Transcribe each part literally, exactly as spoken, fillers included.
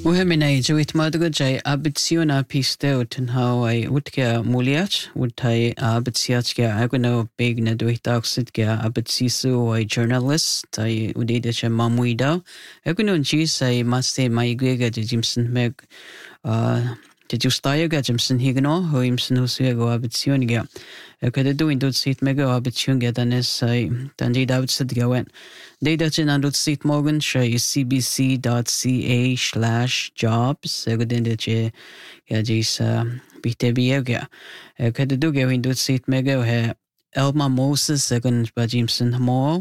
وهمنا جويت مادرو جاي أبتسيونا بيستو تنهاو أي وتكا مولياتش وتهاي أبتسياتش كا أغنو بيغنا دويت أقصد كا أبتسيسو أي journalist تاي وديدا شا مامويداو أغنو نجيس أي ماستي مايغويغا جيمسن ميغ تجوستايغا جيمسن هيغنو هو يمسن هوسويغو أبتسيونيغا kada do indut sit mega abitchunga danes sai tanji david sidgawen data chin andut sit morgan shay cbc.ca slash jobs segudende che ya jisa bitebiega kada do ge indut sit mega he Elma Moses segun bajimson mall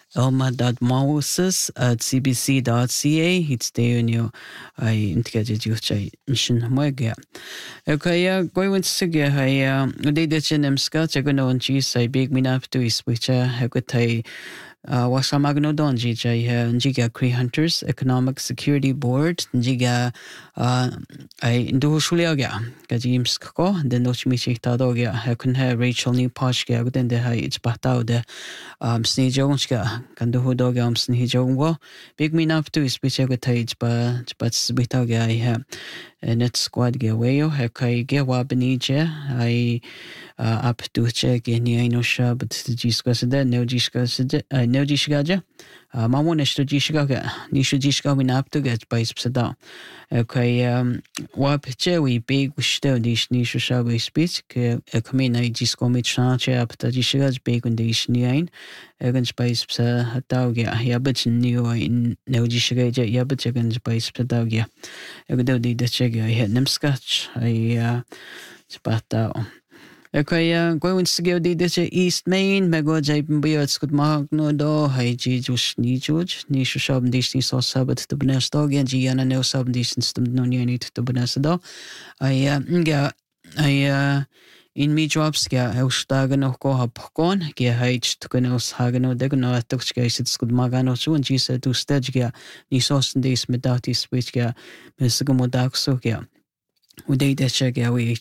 elma.moses at cbc.ca hits the unio I intgaje juchay mission mega okay ya going to get hay they did in Scott going on cheese I big me up to is which I could say uh wasamagno don G J Njiga Cree Hunters Economic Security Board Njiga uh I do shuliaga gajim sko den no chimichi tadoga hakun ha Rachel New Poshga then the hay it's batao de um sni jonska kan do hodoga um sni jongo big me up to is which I could say but but bitaga I have net squad ge wayo hakai ge wabenije I uh up to check in the no shop but the discuss that no discuss I no disgaja mamone sto disgaga ni shu disga win up to get by spsada okay um wap che we big sto dis ni shu sha we speech ke kamina disco mit chanche up to disgaj big und dis ni ein egen space psa hatauge ya bet ni in no disgaja ya bet egen space psatauge egdo di de che I hit them scotch I uh spat out okay uh going to go the East Main mego jaipin biots good magno do hay ji just ni juj ni shab disni so sabat to bnas dog and giana no sub distance to no ni to bnas do I ga I uh in me jobs ga ausstagen noch go hab gon ge heicht to no sagen und de no toch geist good magano so and ji said to stage ga ni so dis medati switch ga mes go modak so ga und de de check ga we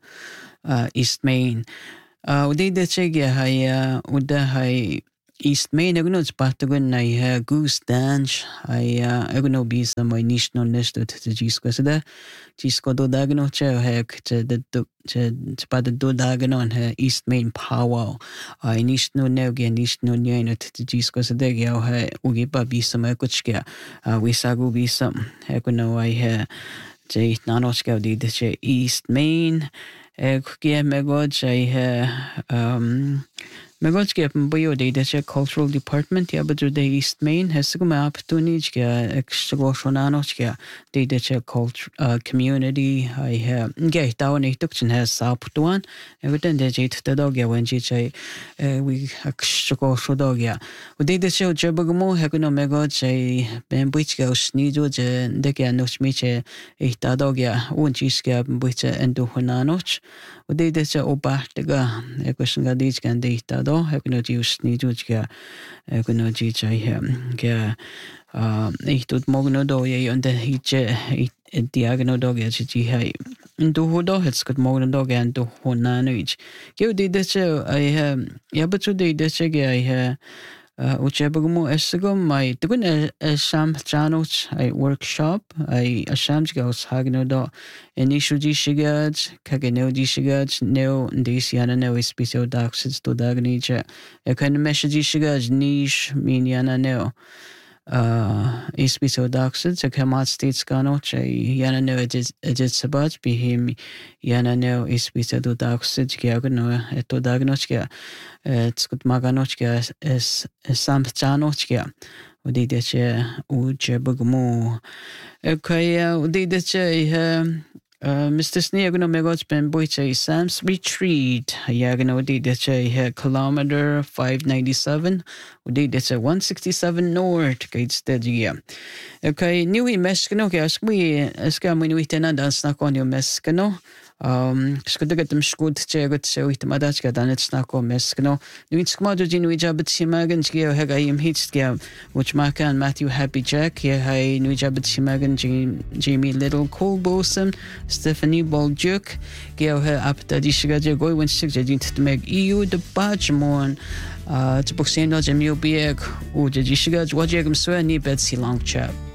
uh East Main uh udi de chege hay uda hay East Main egno spatagun na ha goose dance hay egno bis my national nest to jisko sada jisko do dagno che hek che de che spada do dagno on East Main power I national no ge national no to jisko sada ge ha ugi ba bis ma kuchke we sagu bis egno I ha je nanochka di de East Main Ege megod jay um megod ge boyo de de cultural department ya but the East Main has go map to nich ge extroshonanoch ge de de culture community I have ge down it tukchen has saptuan evden de jit de dog ya when jay we extrosho dog ya de de show jebagmo hakuno megod jay ben bich ge snijo je de ge noch miche ich da dog ya un jis ge bich endo honanoch och det är det så obartiga jag kan säga det kan det ta då jag kan just ni ju ska jag kan ju säga här ah ich tut morgen då jag under hitte diagno då jag ska ju då hur då het ska morgen då igen då hon är nu ju det det så jag jag betyder det det så jag Uchebagmo esgum my tugun a sham chanoch a workshop I a sham goes hagno do inishuji shigaj kageno di shigaj no disiana no special daxes to dagnicha a kind of message shigaj niche miniana no uh special daxes a kamat states ganoch a yana no edit sabaj be him yana no special daxes gagno to dagnochka it's good maganochka es sam chanochka och det är ujebagmo okay och det är Uh, Mister Sneagno Megots Ben Boyche Sam's Retreat. Yagano did a kilometer five ninety-seven. Did it a one sixty-seven north gates the okay, new Meskano gas we escamino itena dance knock on your Meskano. Um, skulle get them skud chegot so it madachka dan it's nako meskno nuits kmado jin wijabet simagan geo hega im hits geo which makan Matthew Happy Jack here hay nuijabet simagan Jamie Little Cole Bosom Stephanie Boljuk geo he up da dishiga je goy when six jin to meg eu the bajmon uh to boxendo jemio bieg u de dishiga wajegum so ni bet si long chap